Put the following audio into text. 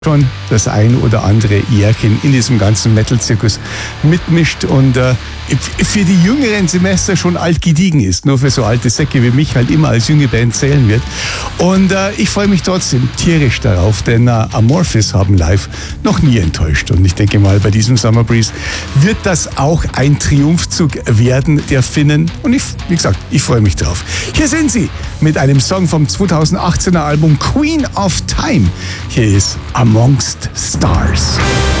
schon das ein oder andere Jährchen in diesem ganzen Metal-Zirkus mitmischt und für die jüngeren Semester schon alt gediegen ist, nur für so alte Säcke wie mich halt immer als junge Band zählen wird. Und ich freue mich trotzdem tierisch darauf, denn Amorphis haben live noch nie enttäuscht. Und ich denke mal, bei diesem Summer Breeze wird das auch ein Triumphzug werden der Finnen. Und wie gesagt, ich freue mich drauf. Hier sind sie mit einem Song vom 2018er Album Queen of Time. Hier ist Amongst Stars.